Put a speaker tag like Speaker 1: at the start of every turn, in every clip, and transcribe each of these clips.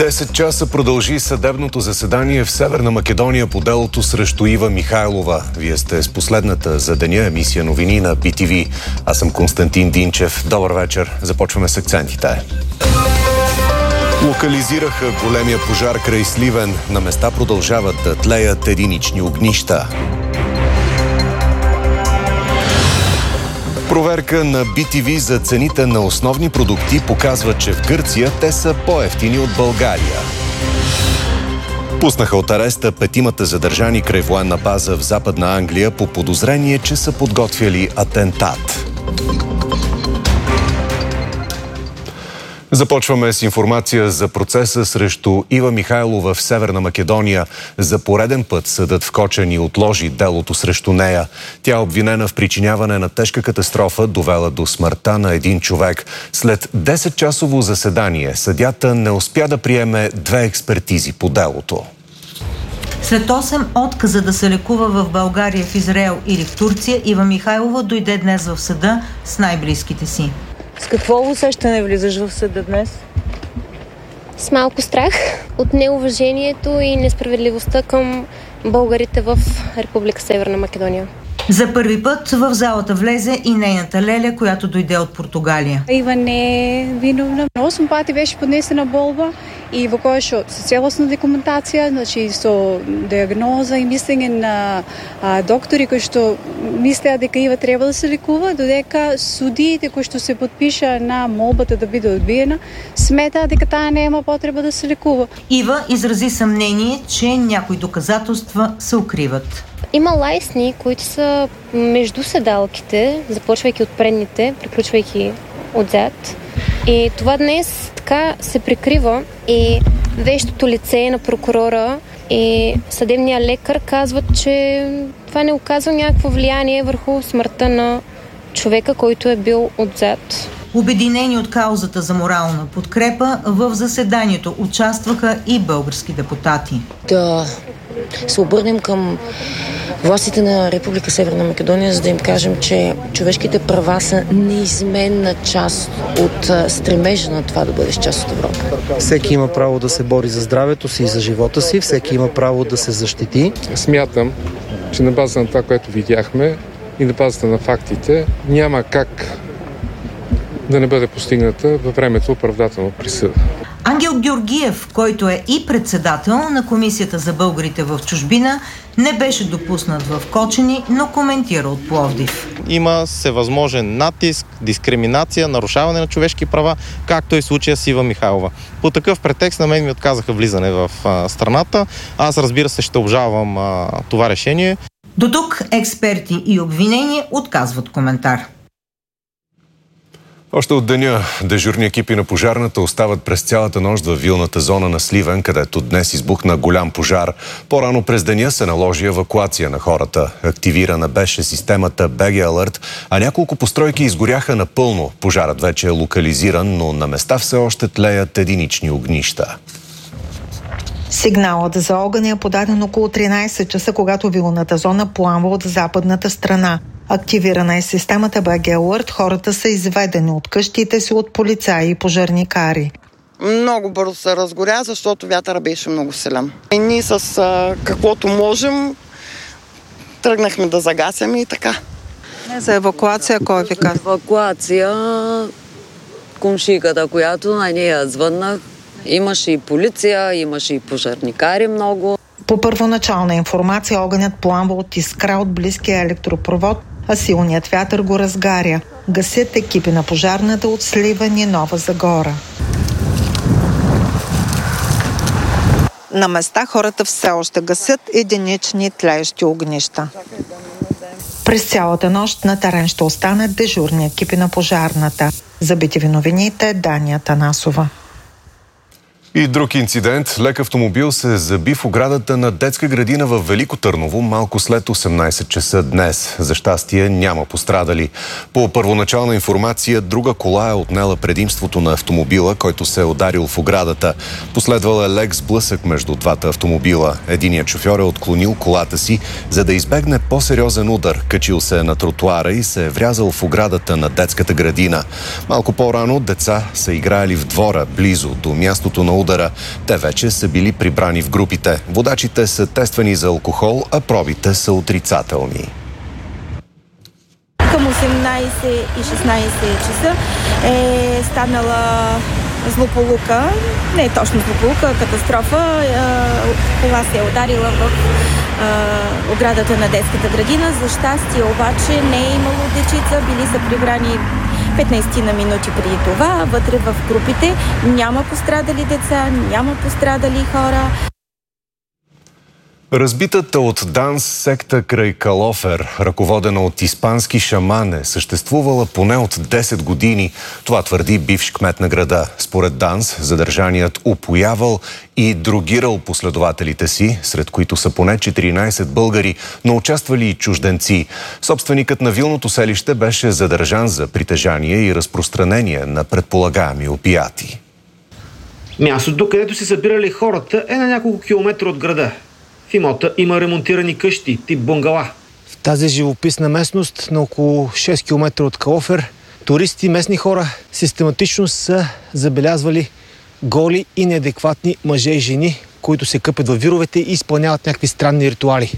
Speaker 1: 10 часа продължи съдебното заседание в Северна Македония по делото срещу Ива Михайлова. Вие сте с последната за деня емисия новини на BTV. Аз съм Константин Динчев. Добър вечер. Започваме с акцентите. Локализираха големия пожар край Сливен. На места продължават да тлеят единични огнища. Проверка на BTV за цените на основни продукти показва, че в Гърция те са по-евтини от България. Пуснаха от ареста петимата задържани край военна база в Западна Англия по подозрение, че са подготвяли атентат. Започваме с информация за процеса срещу Ива Михайлова в Северна Македония. За пореден път съдът в Кочани отложи делото срещу нея. Тя е обвинена в причиняване на тежка катастрофа, довела до смъртта на един човек. След 10-часово заседание съдята не успя да приеме две експертизи по делото.
Speaker 2: След 8 отказа да се лекува в България, в Израел или в Турция, Ива Михайлова дойде днес в съда с най-близките си.
Speaker 3: С какво усещане влизаш в съда днес?
Speaker 4: С малко страх от неуважението и несправедливостта към българите в Република Северна Македония.
Speaker 2: За първи път в залата влезе и нейната леля, която дойде от Португалия.
Speaker 5: Ива не е виновна. 8 пъти беше поднесена молба и во која што со целосна документација, значи со диагноза и мислење на доктори кои што мислеа дека Ива треба да се лекува, додека судиите кои што се подпиша на молбата да биде одбиена, сметаа дека таа нема потреба да се лекува.
Speaker 2: Ива изрази съмнение, че някои доказателства се укриват.
Speaker 4: Има лайсни, които са между седалките, започвайки от предните, приключвайки отзад. И това днес така се прикрива и вещото лице на прокурора и съдебния лекар казват, че това не оказва някакво влияние върху смъртта на човека, който е бил отзад.
Speaker 2: Обединени от каузата за морална подкрепа, в заседанието участваха и български депутати.
Speaker 3: Да се обърнем към властите на Република Северна Македония, за да им кажем, че човешките права са неизменна част от стремежа на това да бъдеш част от Европа.
Speaker 6: Всеки има право да се бори за здравето си и за живота си, всеки има право да се защити.
Speaker 7: Смятам, че на база на това, което видяхме и на базата на фактите, няма как да не бъде постигната във времето оправдателна присъда.
Speaker 2: Ангел Георгиев, който е и председател на Комисията за българите в чужбина, не беше допуснат в Кочани, но коментира от Пловдив.
Speaker 8: Има всевъзможен натиск, дискриминация, нарушаване на човешки права, както и случая с Ива Михайлова. По такъв претекст на мен ми отказаха влизане в страната. Аз, разбира се, ще обжалвам това решение.
Speaker 2: До тук експерти и обвинения отказват коментар.
Speaker 1: Още от деня дежурни екипи на пожарната остават през цялата нощ във вилната зона на Сливен, където днес избухна голям пожар. По-рано през деня се наложи евакуация на хората. Активирана беше системата BG Alert, а няколко постройки изгоряха напълно. Пожарът вече е локализиран, но на места все още тлеят единични огнища.
Speaker 9: Сигналът за огън е подаден около 13 часа, когато вилната зона пламва от западната страна. Активирана е системата BG Alert. Хората са изведени от къщите си от полицаи и пожарникари.
Speaker 10: Много бързо се разгоря, защото вятъра беше много силен. И ние с каквото можем тръгнахме да загасяме и така.
Speaker 9: За евакуация кой ви каза?
Speaker 3: Евакуация, комшиката, която на нея звъннах. Имаше и полиция, имаше и пожарникари много.
Speaker 9: По първоначална информация огънят пламва от искра от близкия електропровод, а силният вятър го разгаря. Гасят екипи на пожарната от Сливен и Нова Загора. На места хората все още гасят единични тлеещи огнища. През цялата нощ на терен ще останат дежурни екипи на пожарната. За BTV новините Дания Танасова.
Speaker 1: И друг инцидент. Лек автомобил се заби в оградата на детска градина в Велико Търново малко след 18 часа днес. За щастие няма пострадали. По първоначална информация, друга кола е отнела предимството на автомобила, който се е ударил в оградата. Последвал е лек сблъсък между двата автомобила. Единият шофьор е отклонил колата си, за да избегне по-сериозен удар. Качил се на тротуара и се е врязал в оградата на детската градина. Малко по-рано деца са играели в двора, близо до мястото на удара. Те вече са били прибрани в групите. Водачите са тествани за алкохол, а пробите са отрицателни.
Speaker 11: Към 18:16 часа е станала злополука. Не е точно злополука, а катастрофа. Кола се е ударила в оградата на детската градина. За щастие обаче не е имало дечица. Били са прибрани 15 на минути преди това. Вътре в групите няма пострадали деца, няма пострадали хора.
Speaker 1: Разбитата от ДАНС секта край Калофер, ръководена от испански шаман, е съществувала поне от 10 години. Това твърди бивш кмет на града. Според ДАНС, задържаният упоявал и дрогирал последователите си, сред които са поне 14 българи, но участвали и чужденци. Собственикът на вилното селище беше задържан за притежание и разпространение на предполагаеми опиати.
Speaker 12: Мястото, където се събирали хората, е на няколко километра от града. В имота има ремонтирани къщи, тип бунгала.
Speaker 13: В тази живописна местност, на около 6 км от Калофер, туристи, местни хора систематично са забелязвали голи и неадекватни мъже и жени, които се къпят във вировете и изпълняват някакви странни ритуали.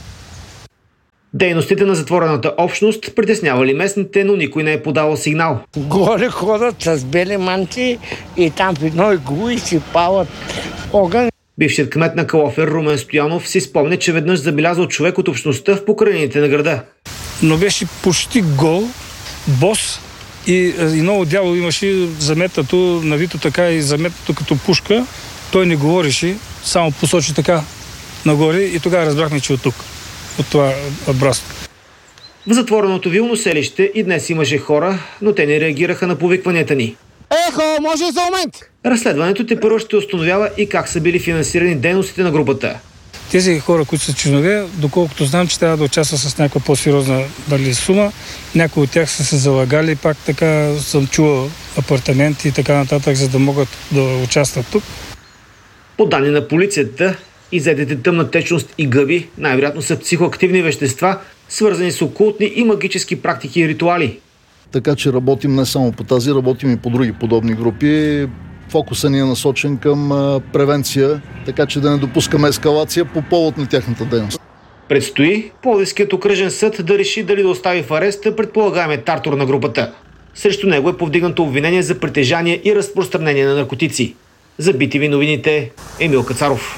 Speaker 12: Дейностите на затворената общност притеснявали местните, но никой не е подавал сигнал.
Speaker 14: Горе ходят с бели манти и там в едно игло и си палят огън.
Speaker 12: Бившият кмет на Калофер Румен Стоянов си спомня, че веднъж забелязал човек от общността в покрайнините на града.
Speaker 15: Но беше почти гол, бос и много дявол имаше заметнато, навито така и заметнато като пушка. Той не говореше, само посочи така нагоре и тогава разбрахме, че от тук, от това братство.
Speaker 12: В затвореното вилно селище и днес имаше хора, но те не реагираха на повикванията ни.
Speaker 14: Ехо, може за момент!
Speaker 12: Разследването тепърво ще установява и как са били финансирани дейностите на групата.
Speaker 15: Тези хора, които са членове, доколкото знам, че трябва да участват с някаква по-сериозна сума. Някои от тях са се залагали, пак така съм чувал апартаменти и така нататък, за да могат да участват тук.
Speaker 12: По данни на полицията, иззетите тъмна течност и гъби най-вероятно са психоактивни вещества, свързани с окултни и магически практики и ритуали.
Speaker 16: Така че работим не само по тази, работим и по други подобни групи. Фокусът ни е насочен към превенция, така че да не допускаме ескалация по повод на тяхната дейност.
Speaker 12: Предстои Пловдивският окръжен съд да реши дали да остави в ареста предполагаемия тартор на групата. Срещу него е повдигнато обвинение за притежание и разпространение на наркотици. За BTV новините Емил Кацаров.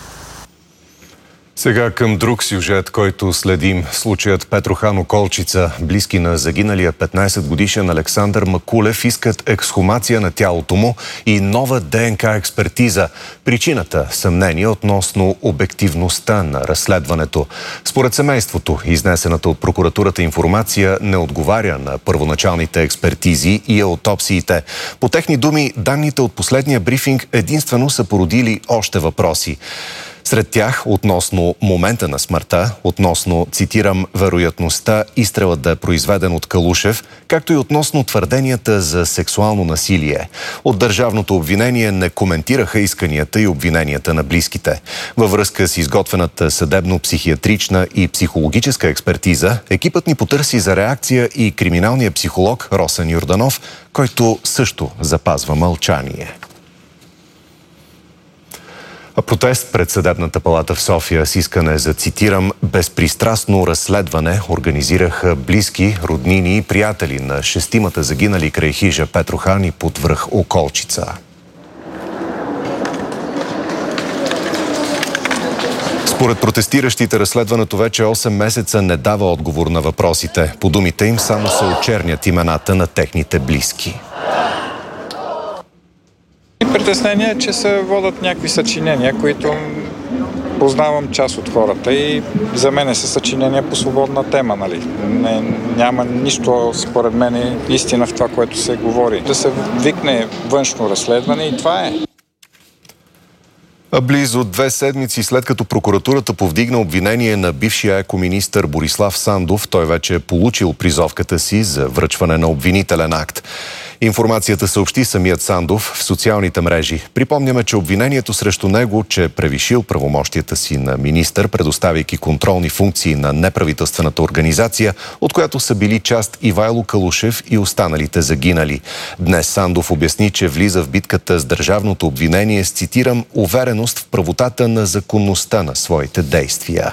Speaker 1: Сега към друг сюжет, който следим. Случаят Петрохан Околчица. Близки на загиналия 15-годишен Александър Макулев искат ексхумация на тялото му и нова ДНК експертиза. Причината – съмнение относно обективността на разследването. Според семейството, изнесената от прокуратурата информация не отговаря на първоначалните експертизи и аутопсиите. По техни думи, данните от последния брифинг единствено са породили още въпроси. Сред тях относно момента на смъртта, относно, цитирам, вероятността изстрелът да е произведен от Калушев, както и относно твърденията за сексуално насилие. От държавното обвинение не коментираха исканията и обвиненията на близките. Във връзка с изготвената съдебно-психиатрична и психологическа експертиза, екипът ни потърси за реакция и криминалния психолог Росен Йорданов, който също запазва мълчание. Протест пред Съдебната палата в София с искане за, цитирам, безпристрастно разследване организираха близки, роднини и приятели на 6-мата загинали край хижа Петрохан и под връх Околчица. Според протестиращите, разследването вече 8 месеца не дава отговор на въпросите. По думите им само се очернят имената на техните близки.
Speaker 17: Притеснение, че се водят някакви съчинения, които познавам част от хората и за мен са съчинения по свободна тема. Нали? Няма нищо, според мен, истина в това, което се говори. Да се викне външно разследване и това е.
Speaker 1: А близо 2 седмици след като прокуратурата повдигна обвинение на бившия екоминистър Борислав Сандов, той вече е получил призовката си за връчване на обвинителен акт. Информацията съобщи самият Сандов в социалните мрежи. Припомняме, че обвинението срещу него, че е превишил правомощията си на министър, предоставяйки контролни функции на неправителствената организация, от която са били част Ивайло Калушев и останалите загинали. Днес Сандов обясни, че влиза в битката с държавното обвинение с, цитирам, увереност в правотата на законността на своите действия.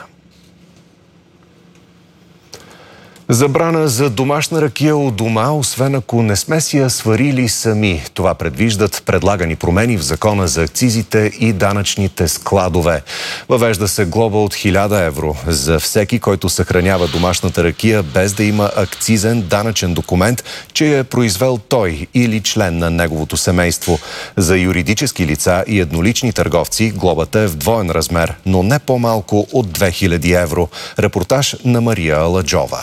Speaker 1: Забрана за домашна ракия у дома, освен ако не сме си я сварили сами. Това предвиждат предлагани промени в закона за акцизите и данъчните складове. Въвежда се глоба от 1000 евро за всеки, който съхранява домашната ракия без да има акцизен данъчен документ, че я е произвел той или член на неговото семейство. За юридически лица и еднолични търговци глобата е в двоен размер, но не по-малко от 2000 евро. Репортаж на Мария Аладжова.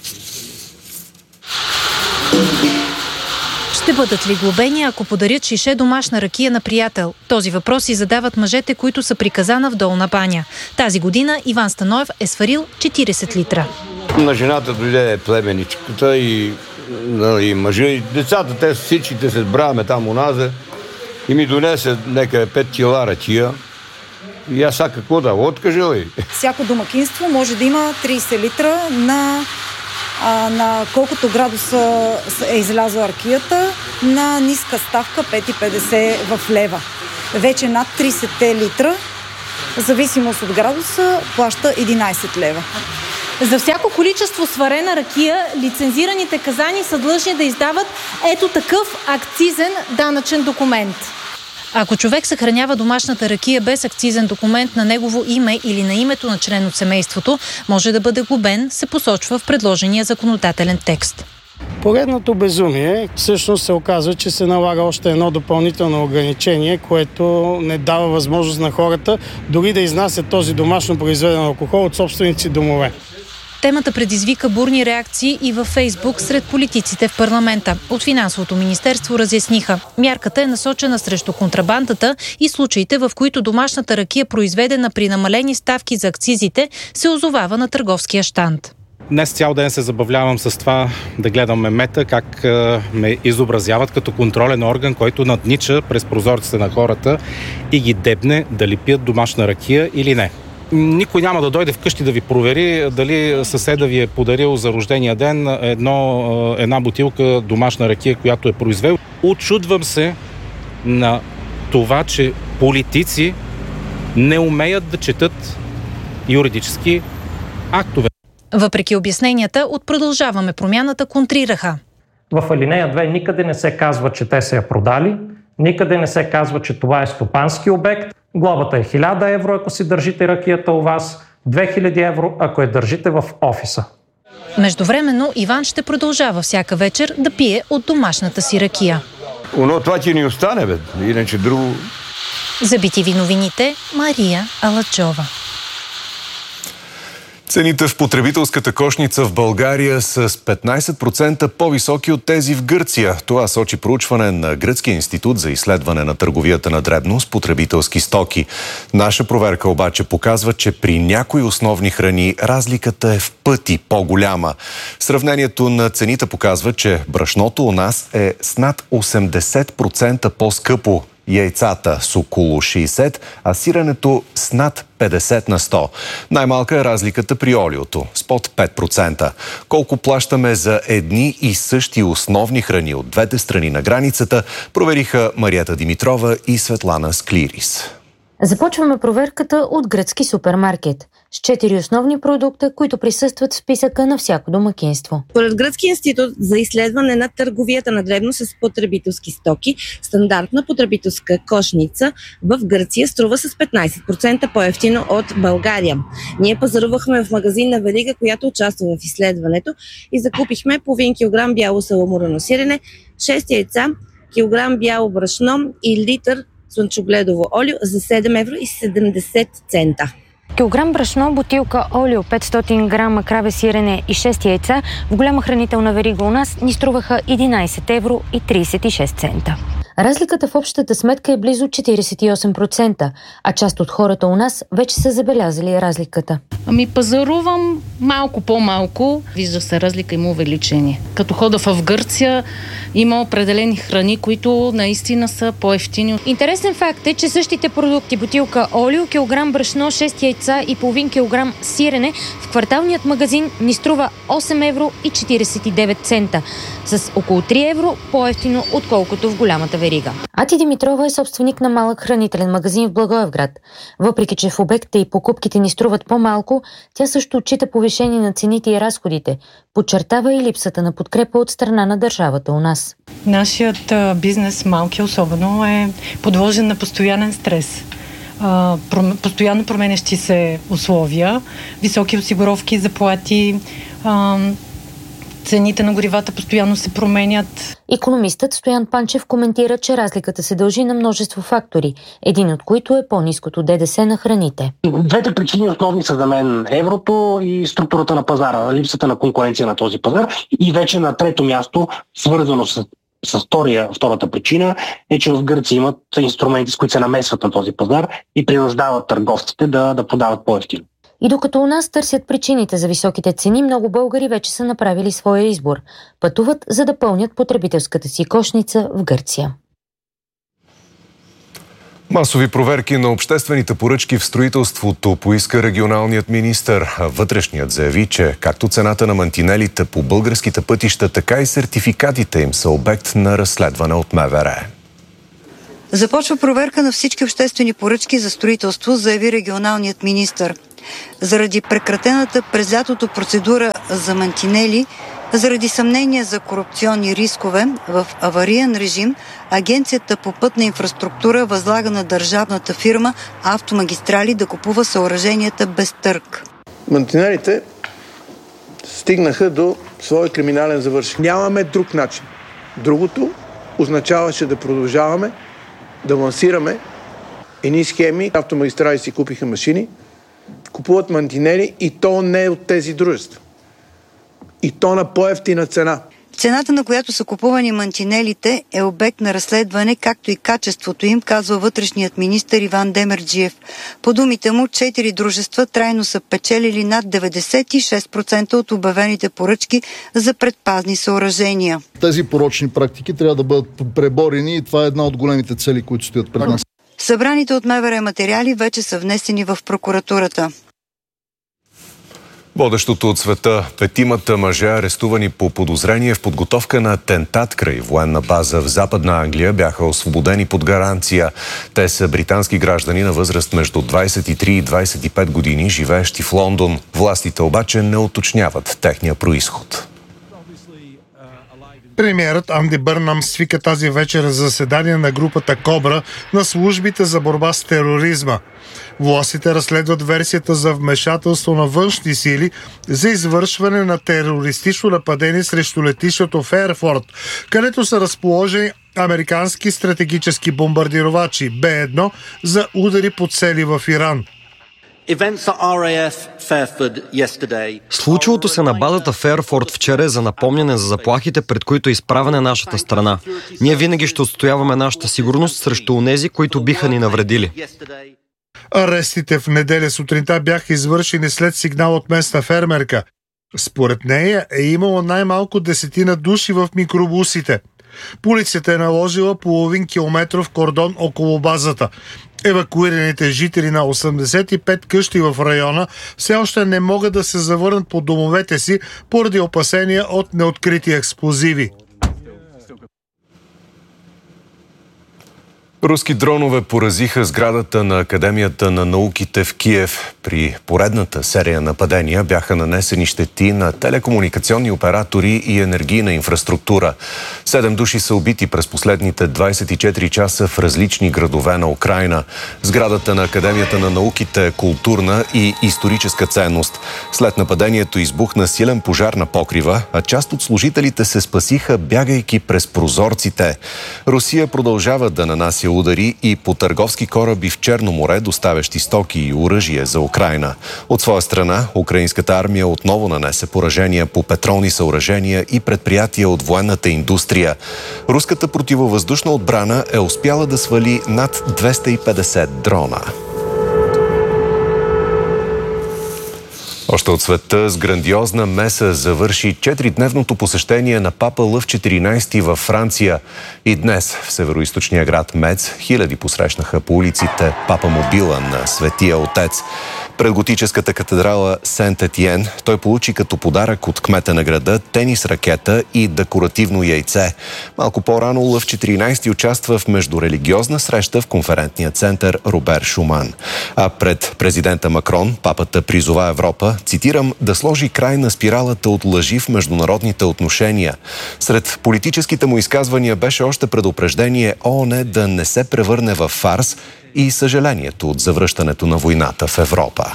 Speaker 18: Ще бъдат ли глобени, ако подарят шише домашна ракия на приятел? Този въпрос си задават мъжете, които са при казана в Долна баня. Тази година Иван Станоев е сварил 40 литра.
Speaker 19: На жената дойде племеничката и мъжа и децата, те всичките се сбраваме там уназе и ми донесе нека 5 кила ракия. И аз сега какво да откажа ли?
Speaker 20: Всяко домакинство може да има 30 литра на колкото градуса е излязла ракията, на ниска ставка 5,50 в лева. Вече над 30 литра, в зависимост от градуса, плаща 11 лева.
Speaker 18: За всяко количество сварена ракия, лицензираните казани са длъжни да издават ето такъв акцизен данъчен документ. Ако човек съхранява домашната ракия без акцизен документ на негово име или на името на член от семейството, може да бъде глобен, се посочва в предложения законодателен текст.
Speaker 21: Поредното безумие всъщност се оказва, че се налага още едно допълнително ограничение, което не дава възможност на хората дори да изнасят този домашно произведен алкохол от собственици домове.
Speaker 18: Темата предизвика бурни реакции и във Фейсбук сред политиците в парламента. От Финансовото министерство разясниха. Мярката е насочена срещу контрабандата и случаите, в които домашната ракия, произведена при намалени ставки за акцизите, се озовава на търговския щанд.
Speaker 22: Днес цял ден се забавлявам с това да гледам мемета, как ме изобразяват като контролен орган, който наднича през прозорците на хората и ги дебне дали пият домашна ракия или не. Никой няма да дойде вкъщи да ви провери дали съседа ви е подарил за рождения ден една бутилка домашна ракия, която е произвел. Учудвам се на това, че политици не умеят да четат юридически актове.
Speaker 18: Въпреки обясненията, от Продължаваме промяната контрираха.
Speaker 23: В алинея 2 никъде не се казва, че те са я продали, никъде не се казва, че това е стопански обект. Глобата е 1000 евро, ако си държите ракията у вас, 2000 евро, ако я държите в офиса.
Speaker 18: Междувременно Иван ще продължава всяка вечер да пие от домашната си ракия.
Speaker 19: Но това ти ни остане, бе. Иначе друго...
Speaker 18: За BTV новините, Мария Аладжова.
Speaker 1: Цените в потребителската кошница в България са с 15% по-високи от тези в Гърция. Това сочи проучване на Гръцкия институт за изследване на търговията на дребно с потребителски стоки. Наша проверка обаче показва, че при някои основни храни разликата е в пъти по-голяма. Сравнението на цените показва, че брашното у нас е с над 80% по-скъпо, яйцата с около 60%, а сиренето с над 50%. Най-малка е разликата при олиото с под 5%. Колко плащаме за едни и същи основни храни от двете страни на границата, провериха Мариета Димитрова и Светлана Склирис.
Speaker 24: Започваме проверката от гръцки супермаркет с 4 основни продукта, които присъстват в списъка на всяко домакинство.
Speaker 25: Според Гръцкия институт за изследване на търговията на дребно с потребителски стоки, стандартна потребителска кошница в Гърция струва с 15% по-евтино от България. Ние пазарувахме в магазин на верига, която участва в изследването, и закупихме половин килограм бяло саламурено сирене, 6 яйца, килограм бяло брашно и литър слънчогледово олио за 7,70 евро.
Speaker 24: Килограм брашно, бутилка олио, 500 грама краве сирене и 6 яйца в голяма хранителна верига у нас ни струваха 11,36 евро. Разликата в общата сметка е близо 48%, а част от хората у нас вече са забелязали разликата.
Speaker 4: Пазарувам малко по-малко. Вижда се разлика, има увеличение. Като хода в Гърция, има определени храни, които наистина са по-евтини.
Speaker 24: Интересен факт е, че същите продукти, бутилка олио, килограм брашно, 6 яйца и половин килограм сирене в кварталният магазин ни струва 8 евро и 49 цента. С около 3 евро по-евтино, отколкото в голямата верига. Ати Димитрова е собственик на малък хранителен магазин в Благоевград. Въпреки че в обекта и покупките ни струват по-малко, тя също отчита повишение на цените и разходите. Подчертава и липсата на подкрепа от страна на държавата у нас.
Speaker 5: Нашият бизнес, малки особено, е подложен на постоянен стрес. Постоянно променящи се условия, високи осигуровки, заплати, цените на горивата постоянно се променят.
Speaker 24: Икономистът Стоян Панчев коментира, че разликата се дължи на множество фактори, един от които е по-ниското ДДС на храните.
Speaker 6: Двете причини основни са за мен еврото и структурата на пазара, липсата на конкуренция на този пазар и вече на трето място, свързано с втората причина, е, че в Гърция имат инструменти, с които се намесват на този пазар и принуждават търговците да подават по-евтино.
Speaker 24: И докато у нас търсят причините за високите цени, много българи вече са направили своя избор. Пътуват, за да пълнят потребителската си кошница в Гърция.
Speaker 1: Масови проверки на обществените поръчки в строителството поиска регионалният министър. Вътрешният заяви, че както цената на мантинелите по българските пътища, така и сертификатите им са обект на разследване от МВР.
Speaker 7: Започва проверка на всички обществени поръчки за строителство, заяви регионалният министър. Заради прекратената през лятото процедура за мантинели, заради съмнения за корупционни рискове, в авариен режим Агенцията по пътна инфраструктура възлага на държавната фирма Автомагистрали да купува съоръженията без търг.
Speaker 8: Мантинелите стигнаха до своя криминален завършек. Нямаме друг начин. Другото означаваше да продължаваме да лансираме едни схеми. Автомагистрали си купиха машини, купуват мантинели и то не е от тези дружества. И то на по-евтина цена.
Speaker 7: Цената, на която са купувани мантинелите, е обект на разследване, както и качеството им, казва вътрешният министър Иван Демерджиев. По думите му, 4 дружества трайно са печелили над 96% от обявените поръчки за предпазни съоръжения.
Speaker 16: Тези порочни практики трябва да бъдат преборени и това е една от големите цели, които стоят пред нас.
Speaker 7: Събраните от МВР материали вече са внесени в прокуратурата.
Speaker 1: Водещото от света, 5 мъже, арестувани по подозрение в подготовка на атентат край военна база в Западна Англия, бяха освободени под гаранция. Те са британски граждани на възраст между 23 и 25 години, живеещи в Лондон. Властите обаче не уточняват техния произход.
Speaker 26: Премиерът Анди Бърнам свика тази вечер заседание на групата Кобра на службите за борба с тероризма. Властите разследват версията за вмешателство на външни сили за извършване на терористично нападение срещу летището в Ерфорд, където са разположени американски стратегически бомбардировачи Б-1 за удари по цели в Иран.
Speaker 27: Случилото се на базата в Ерфорд вчера е за напомняне за заплахите, пред които е изправена нашата страна. Ние винаги ще отстояваме нашата сигурност срещу онези, които биха ни навредили.
Speaker 26: Арестите в неделя сутринта бяха извършени след сигнал от местна фермерка. Според нея е имало най-малко 10 души в микробусите. Полицията е наложила половин километров кордон около базата. Евакуираните жители на 85 къщи в района все още не могат да се завърнат по домовете си поради опасения от неоткрити експлозиви.
Speaker 1: Руски дронове поразиха сградата на Академията на науките в Киев. При поредната серия нападения бяха нанесени щети на телекомуникационни оператори и енергийна инфраструктура. 7 души са убити през последните 24 часа в различни градове на Украйна. Сградата на Академията на науките е културна и историческа ценност. След нападението избухна силен пожар на покрива, а част от служителите се спасиха, бягайки през прозорците. Русия продължава да нанася удари и по търговски кораби в Черно море, доставящи стоки и оръжие за Украйна. От своя страна, украинската армия отново нанесе поражения по петролни съоръжения и предприятия от военната индустрия. Руската противовъздушна отбрана е успяла да свали над 250 дрона. Още от света с грандиозна меса завърши 4-дневното посещение на папа Лъв 14 във Франция. И днес в североизточния град Мец хиляди посрещнаха по улиците папа Мобила на Светия Отец. Пред готическата катедрала Сент-Етиен той получи като подарък от кмета на града тенис ракета и декоративно яйце. Малко по-рано Лъв 14 участва в междурелигиозна среща в конферентния център Робер Шуман. А пред президента Макрон папата призова Европа, цитирам, да сложи край на спиралата от лъжи в международните отношения. Сред политическите му изказвания беше още предупреждение ООН да не се превърне в фарс и съжалението от завръщането на войната в Европа.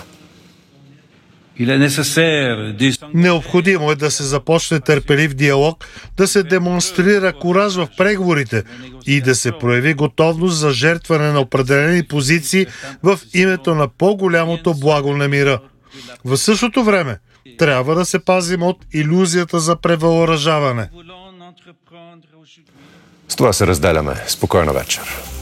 Speaker 26: Необходимо е да се започне търпелив диалог, да се демонстрира кураж в преговорите и да се прояви готовност за жертване на определени позиции в името на по-голямото благо на мира. В същото време трябва да се пазим от илюзията за превъоръжаване.
Speaker 1: С това се разделяме. Спокойна вечер.